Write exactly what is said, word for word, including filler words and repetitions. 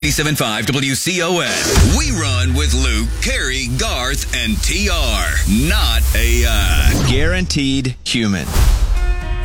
eighty-seven point five W C O S. We run with Luke, Carrie, Garth, and T R. Not A I. Guaranteed human.